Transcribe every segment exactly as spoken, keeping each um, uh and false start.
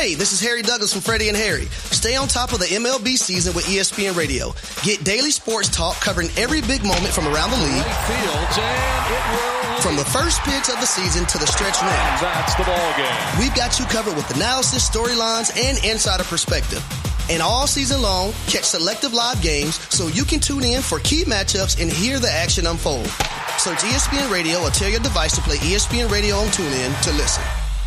Hey, this is Harry Douglas from Freddie and Harry. Stay on top of the M L B season with E S P N Radio. Get daily sports talk covering every big moment from around the league. Fields, and it will... From the first pitch of the season to the stretch run. That's the ball game. We've got you covered with analysis, storylines, and insider perspective. And all season long, catch selective live games so you can tune in for key matchups and hear the action unfold. Search E S P N Radio or tell your device to play E S P N Radio on TuneIn to listen.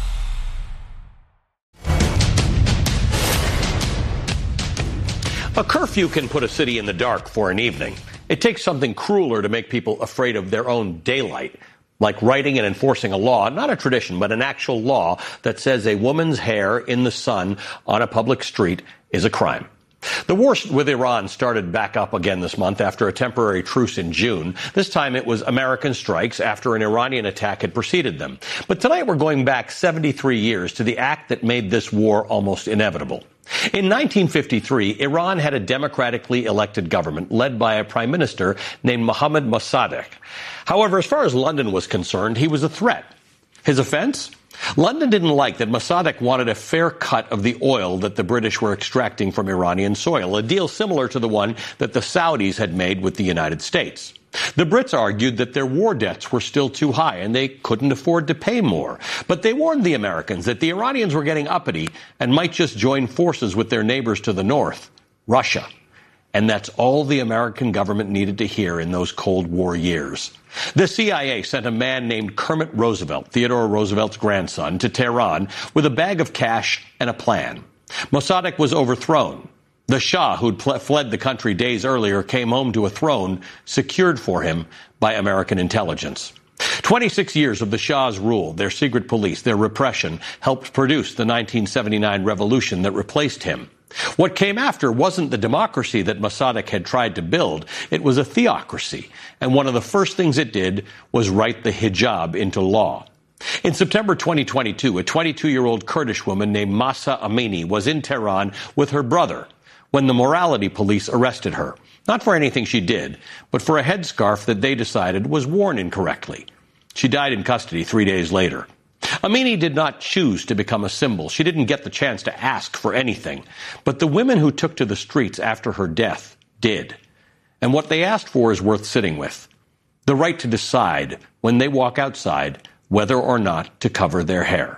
A curfew can put a city in the dark for an evening. It takes something crueler to make people afraid of their own daylight, like writing and enforcing a law, not a tradition, but an actual law that says a woman's hair in the sun on a public street is a crime. The war with Iran started back up again this month after a temporary truce in June. This time it was American strikes after an Iranian attack had preceded them. But tonight we're going back seventy-three years to the act that made this war almost inevitable. In nineteen fifty-three, Iran had a democratically elected government led by a prime minister named Mohammad Mossadegh. However, as far as London was concerned, he was a threat. His offense? London didn't like that Mossadegh wanted a fair cut of the oil that the British were extracting from Iranian soil, a deal similar to the one that the Saudis had made with the United States. The Brits argued that their war debts were still too high and they couldn't afford to pay more. But they warned the Americans that the Iranians were getting uppity and might just join forces with their neighbors to the north, Russia. And that's all the American government needed to hear in those Cold War years. The C I A sent a man named Kermit Roosevelt, Theodore Roosevelt's grandson, to Tehran with a bag of cash and a plan. Mossadegh was overthrown. The Shah, who'd pl- fled the country days earlier, came home to a throne secured for him by American intelligence. twenty-six years of the Shah's rule, their secret police, their repression, helped produce the nineteen seventy-nine revolution that replaced him. What came after wasn't the democracy that Mossadegh had tried to build. It was a theocracy. And one of the first things it did was write the hijab into law. In September twenty twenty-two, a twenty-two-year-old Kurdish woman named Mahsa Amini was in Tehran with her brother when the morality police arrested her. Not for anything she did, but for a headscarf that they decided was worn incorrectly. She died in custody three days later. Amini did not choose to become a symbol. She didn't get the chance to ask for anything. But the women who took to the streets after her death did. And what they asked for is worth sitting with. The right to decide, when they walk outside, whether or not to cover their hair.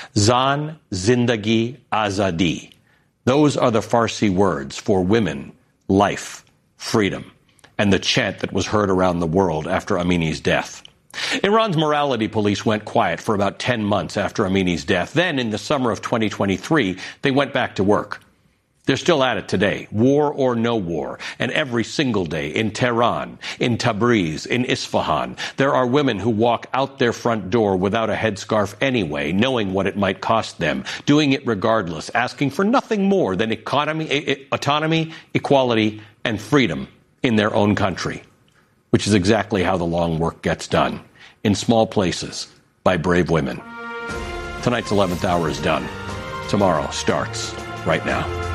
Zan, Zindagi, Azadi. Those are the Farsi words for women, life, freedom, and the chant that was heard around the world after Amini's death. Iran's morality police went quiet for about ten months after Amini's death. Then, in the summer of twenty twenty-three, they went back to work. They're still at it today, war or no war, and every single day in Tehran, in Tabriz, in Isfahan, there are women who walk out their front door without a headscarf anyway, knowing what it might cost them, doing it regardless, asking for nothing more than economy, autonomy, equality, and freedom in their own country, which is exactly how the long work gets done, in small places, by brave women. Tonight's eleventh hour is done. Tomorrow starts right now.